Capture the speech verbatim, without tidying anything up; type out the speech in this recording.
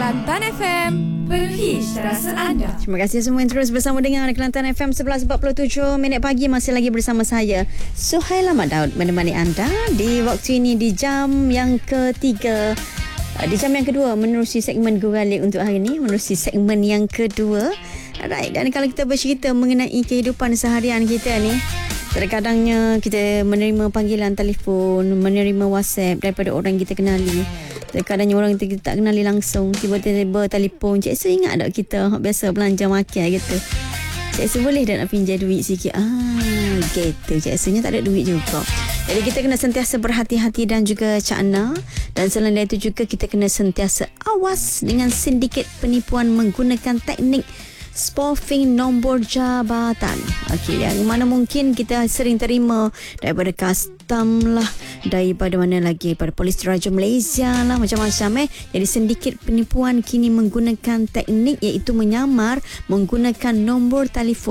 Kelantan F M, penuhi rasa anda. Terima kasih semua yang terus bersama dengan Kelantan F M sebelas empat puluh tujuh minit pagi. Masih lagi bersama saya Suhaila Mat Daud menemani anda di waktu ini di jam yang ketiga. Di jam yang kedua menerusi segmen Guralik untuk hari ini, menerusi segmen yang kedua. Alright, dan kalau kita bercerita mengenai kehidupan seharian kita ni, terkadangnya kita menerima panggilan telefon, menerima WhatsApp daripada orang kita kenali. Terkadangnya orang kita tak kenali langsung, tiba-tiba telefon, "Cik Su ingat tak kita biasa belanja makan gitu? Cik Su boleh tak nak pinjam duit sikit?" Ah, gitu. Cik Su nya tak ada duit juga. Jadi kita kena sentiasa berhati-hati dan juga cakna. Dan selain itu juga kita kena sentiasa awas dengan sindiket penipuan menggunakan teknik spoofing nombor jabatan. Okey, yang mana mungkin kita sering terima daripada custom lah, daripada mana lagi, pada Polis Diraja Malaysia lah, macam-macam eh. Jadi sindiket penipuan kini menggunakan teknik iaitu menyamar menggunakan nombor telefon